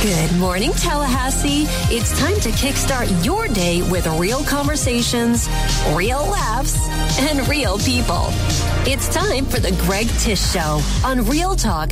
Good morning, Tallahassee. It's time to kickstart your day with real conversations, real laughs, and real people. It's time for the Greg Tish Show on Real Talk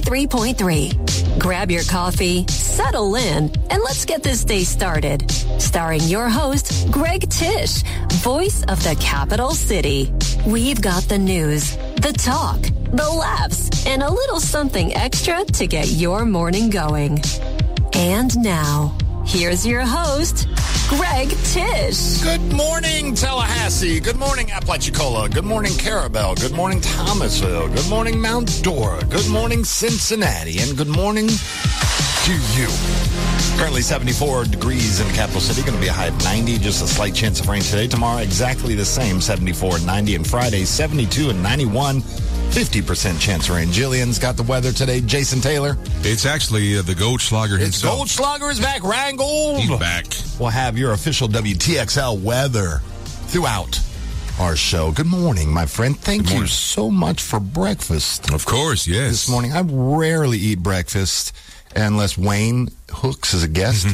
93.3. Grab your coffee, settle in, and let's get this day started. Starring your host, Greg Tish, voice of the capital city. We've got the news, the talk, the laughs, and a little something extra to get your morning going. And now, here's your host, Greg Tish. Good morning, Tallahassee. Good morning, Apalachicola. Good morning, Carabel. Good morning, Thomasville. Good morning, Mount Dora. Good morning, Cincinnati. And good morning to you. Currently 74 degrees in the capital city. Going to be a high of 90. Just a slight chance of rain today. Tomorrow, exactly the same, 74 and 90. And Friday, 72 and 91. 50% chance of rain. Jillian's got the weather today. Jason Taylor. It's actually the Goldschlager himself. Goldschlager is back. Rheingold. He's back. We'll have your official WTXL weather throughout our show. Good morning, my friend. Thank you so much for breakfast. Of course, yes. This morning, I rarely eat breakfast unless Wayne Hooks is a guest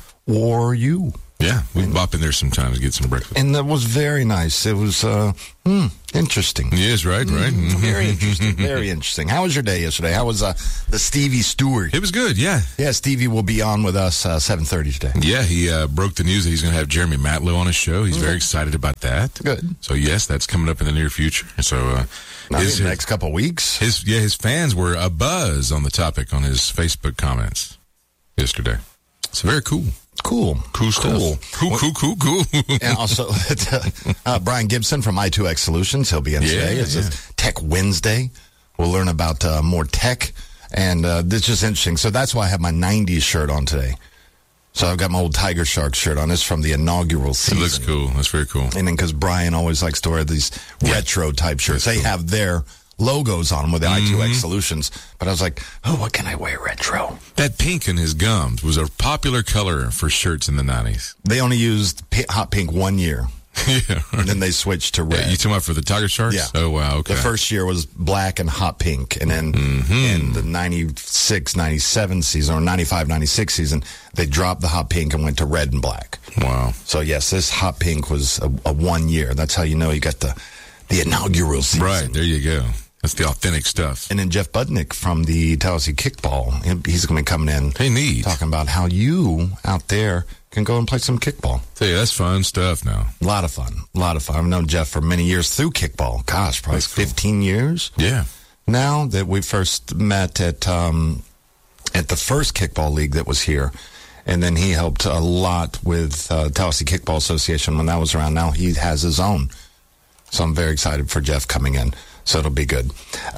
or you. Yeah, we bop in there sometimes to get some breakfast. And that was very nice. It was interesting. Yes, right. Very interesting, very interesting. How was your day yesterday? How was the Stevie Stewart? It was good, yeah. Yeah, Stevie will be on with us 7:30 today. Yeah, he broke the news that he's going to have Jeremy Matlow on his show. He's very excited about that. Good. So, yes, that's coming up in the near future. So, his next couple of weeks. His fans were abuzz on the topic on his Facebook comments yesterday. It's very cool. Cool stuff. Cool. And also, Brian Gibson from I2X Solutions. He'll be in today. It's a Tech Wednesday. We'll learn about more tech. And this is just interesting. So that's why I have my 90s shirt on today. So I've got my old Tiger Shark shirt on. It's from the inaugural season. It looks cool. That's very cool. And then because Brian always likes to wear these retro type shirts. They have their logos on them with the I2X Solutions. But I was like, what can I wear retro? That pink in his gums was a popular color for shirts in the 90s. They only used hot pink 1 year. Yeah. And then they switched to red. You talking about for the Tiger Sharks? Yeah. Oh, wow, okay. The first year was black and hot pink. And then in the 96, 97 season, or 95, 96 season, they dropped the hot pink and went to red and black. Wow. So, yes, this hot pink was a 1 year. That's how you know you got the inaugural season. Right, there you go. That's the authentic stuff. And then Jeff Budnick from the Tallahassee Kickball, he's going to be coming in. Hey, neat. Talking about how you out there can go and play some kickball. Tell you, that's fun stuff now. A lot of fun. I've known Jeff for many years through kickball. Gosh, probably 15 years. Yeah. Now that we first met at the first kickball league that was here, and then he helped a lot with Tallahassee Kickball Association when that was around. Now he has his own. So I'm very excited for Jeff coming in. So it'll be good.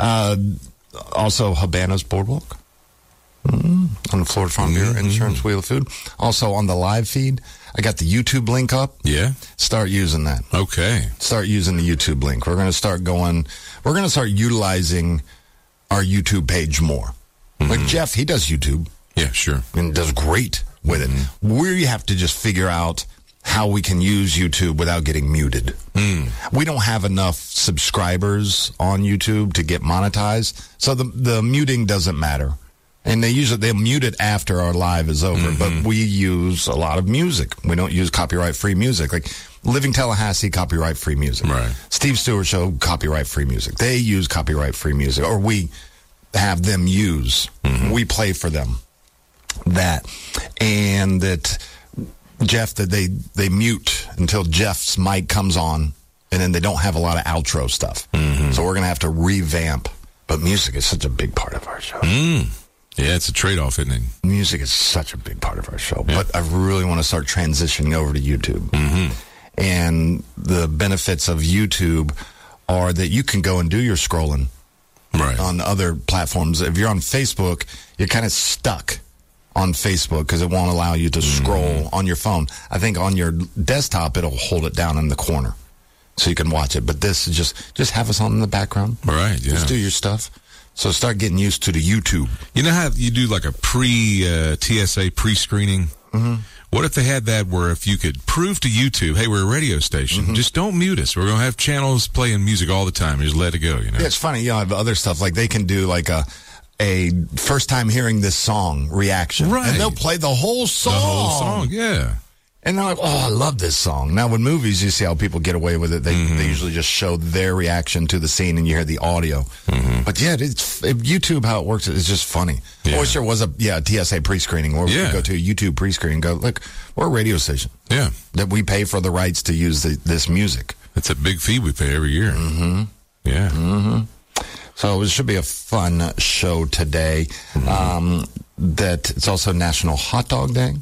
Also, Habana's Boardwalk on the Florida Farm Bureau Insurance Wheel of Food. Also on the live feed, I got the YouTube link up. Yeah. Start using that. Okay. Start using the YouTube link. We're going to start utilizing our YouTube page more. Like Jeff, he does YouTube. Yeah, sure. And does great with it. We have to just figure out how we can use YouTube without getting muted. We don't have enough subscribers on YouTube to get monetized, so the muting doesn't matter. And they'll mute it after our live is over, but we use a lot of music. We don't use copyright-free music. Like Living Tallahassee, copyright-free music. Right. Steve Stewart Show, copyright-free music. They use copyright-free music, or we have them use. We play for them that. And that Jeff, that they mute until Jeff's mic comes on, and then they don't have a lot of outro stuff. So we're going to have to revamp. But music is such a big part of our show. Yeah, it's a trade-off, isn't it? Music is such a big part of our show. Yeah. But I really want to start transitioning over to YouTube. And the benefits of YouTube are that you can go and do your scrolling on other platforms. If you're on Facebook, you're kind of stuck on Facebook because it won't allow you to scroll on your phone. I think on your desktop, it'll hold it down in the corner so you can watch it. But this is just have us on in the background. Right, yeah. Just do your stuff. So start getting used to the YouTube. You know how you do like a TSA pre-screening? What if they had that where if you could prove to YouTube, hey, we're a radio station, just don't mute us. We're going to have channels playing music all the time. Just let it go, you know? Yeah, it's funny. You know, I have other stuff. Like they can do like a a first time hearing this song reaction. Right. And they'll play the whole song. The whole song, yeah. And they're like, oh, I love this song. Now, with movies, you see how people get away with it. They usually just show their reaction to the scene and you hear the audio. But yeah, YouTube, how it works, is just funny. Yeah. I wish there was a TSA pre-screening where we could go to a YouTube pre-screening and go, look, we're a radio station. Yeah. That we pay for the rights to use this music. It's a big fee we pay every year. Yeah. So it should be a fun show today. That it's also National Hot Dog Day.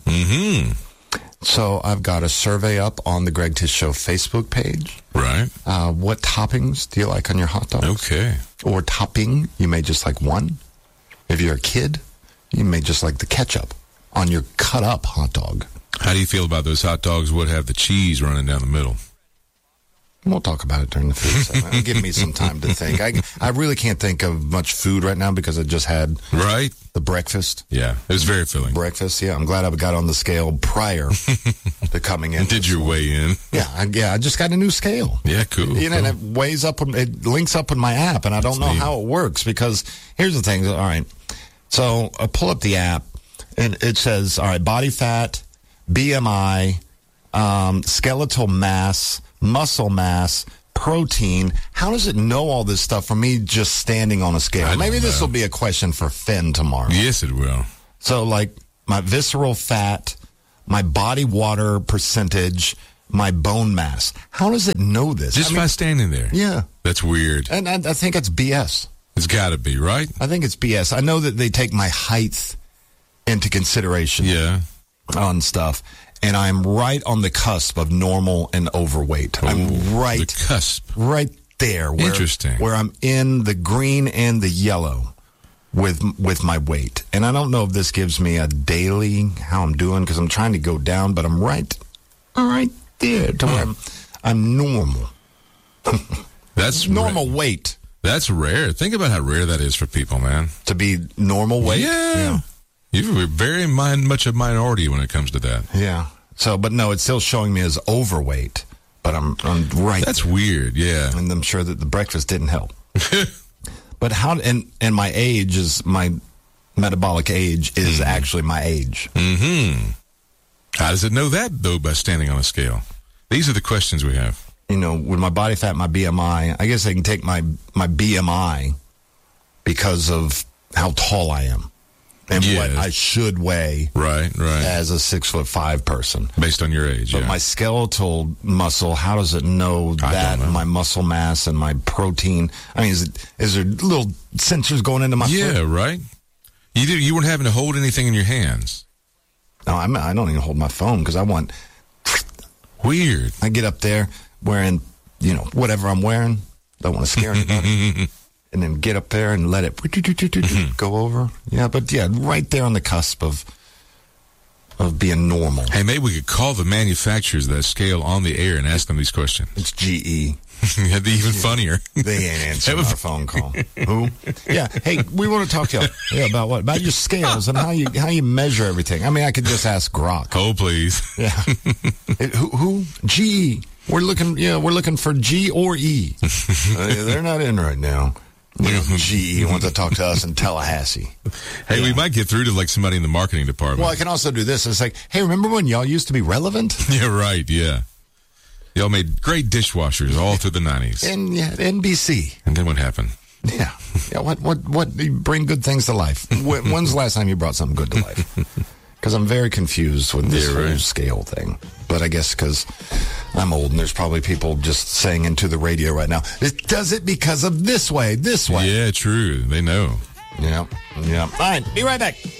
So I've got a survey up on the Greg Tish Show Facebook page. Right. What toppings do you like on your hot dogs? Okay. Or topping, you may just like one. If you're a kid, you may just like the ketchup on your cut up hot dog. How do you feel about those hot dogs would have the cheese running down the middle? We'll talk about it during the food segment. Give me some time to think. I really can't think of much food right now because I just had the breakfast. Yeah, it was very filling. Breakfast, yeah. I'm glad I got on the scale prior to coming in. Did you weigh in? Yeah, I just got a new scale. Yeah, cool. You know, and it weighs up, it links up with my app, and I don't know how it works because here's the thing. All right, so I pull up the app, and it says, all right, body fat, BMI, skeletal mass, muscle mass, protein. How does it know all this stuff from me just standing on a scale? Maybe this will be a question for Finn tomorrow. Yes, it will. So, like, my visceral fat, my body water percentage, my bone mass. How does it know this? Just by standing there. Yeah. That's weird. And I think it's BS. It's got to be, right? I think it's BS. I know that they take my height into consideration. Yeah. On stuff. And I'm right on the cusp of normal and overweight. I'm right. The cusp. Right there. Interesting. Where I'm in the green and the yellow with my weight. And I don't know if this gives me a daily, how I'm doing, because I'm trying to go down, but I'm right there to where I'm normal. That's normal weight. That's rare. Think about how rare that is for people, man. To be normal weight? Yeah. You're very much a minority when it comes to that. Yeah. So, but no, it's still showing me as overweight, but I'm right. That's weird, yeah. And I'm sure that the breakfast didn't help. But how, and my age is, my metabolic age is actually my age. How does it know that, though, by standing on a scale? These are the questions we have. You know, with my body fat, my BMI, I guess they can take my BMI because of how tall I am. And what I should weigh right as a 6'5" person. Based on your age, But my skeletal muscle, how does it know that? My muscle mass and my protein? I mean, is there little sensors going into my foot? Yeah, right. You weren't having to hold anything in your hands. No, I don't even hold my phone because I want... Weird. I get up there wearing, whatever I'm wearing. Don't want to scare anybody. And then get up there and let it go over. Yeah, but right there on the cusp of being normal. Hey, maybe we could call the manufacturers of that scale on the air and ask them these questions. It's GE. That'd be even funnier. They ain't answering our phone call. Who? Yeah. Hey, we want to talk to you. Yeah, about what? About your scales and how you measure everything. I mean, I could just ask Grok. Oh, please. Yeah. Who? GE. We're looking for G or E. They're not in right now. GE wants to talk to us in Tallahassee. Hey, we might get through to like somebody in the marketing department. Well, I can also do this. It's like, hey, remember when y'all used to be relevant? Yeah, right. Yeah. Y'all made great dishwashers all through the 90s. And NBC. And then what happened? Yeah. What you bring good things to life. When's the last time you brought something good to life? Because I'm very confused with this whole scale thing. But I guess because I'm old and there's probably people just saying into the radio right now, it does it because of this way. Yeah, true. They know. Yeah. All right. Be right back.